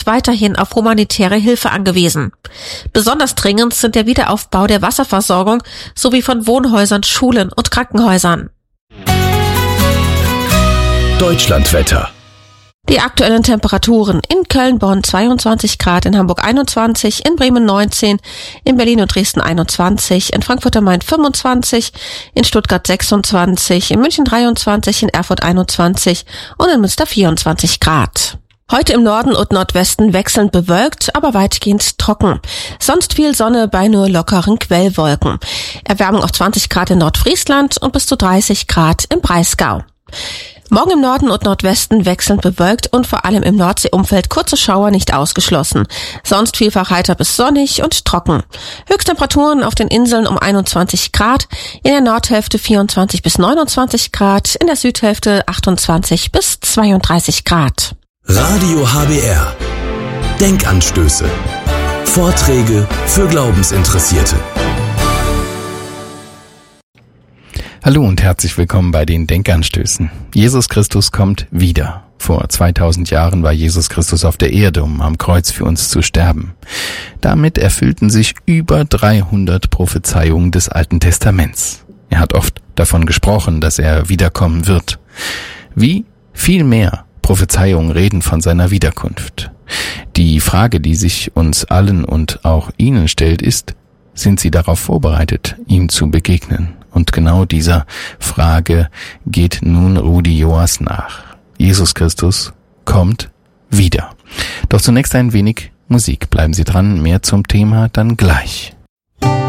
weiterhin auf humanitäre Hilfe angewiesen. Besonders dringend sind der Wiederaufbau der Wasserversorgung sowie von Wohnhäusern, Schulen und Krankenhäusern. Deutschlandwetter. Die aktuellen Temperaturen: in Köln, Bonn 22 Grad, in Hamburg 21, in Bremen 19, in Berlin und Dresden 21, in Frankfurt am Main 25, in Stuttgart 26, in München 23, in Erfurt 21 und in Münster 24 Grad. Heute im Norden und Nordwesten wechselnd bewölkt, aber weitgehend trocken. Sonst viel Sonne bei nur lockeren Quellwolken. Erwärmung auf 20 Grad in Nordfriesland und bis zu 30 Grad im Breisgau. Morgen im Norden und Nordwesten wechselnd bewölkt und vor allem im Nordseeumfeld kurze Schauer nicht ausgeschlossen. Sonst vielfach heiter bis sonnig und trocken. Höchsttemperaturen auf den Inseln um 21 Grad, in der Nordhälfte 24 bis 29 Grad, in der Südhälfte 28 bis 32 Grad. Radio HBR. Denkanstöße. Vorträge für Glaubensinteressierte. Hallo und herzlich willkommen bei den Denkanstößen. Jesus Christus kommt wieder. Vor 2000 Jahren war Jesus Christus auf der Erde, um am Kreuz für uns zu sterben. Damit erfüllten sich über 300 Prophezeiungen des Alten Testaments. Er hat oft davon gesprochen, dass er wiederkommen wird. Wie viel mehr Prophezeiungen reden von seiner Wiederkunft? Die Frage, die sich uns allen und auch Ihnen stellt, ist: Sind Sie darauf vorbereitet, ihm zu begegnen? Und genau dieser Frage geht nun Rudi Joas nach. Jesus Christus kommt wieder. Doch zunächst ein wenig Musik. Bleiben Sie dran, mehr zum Thema dann gleich.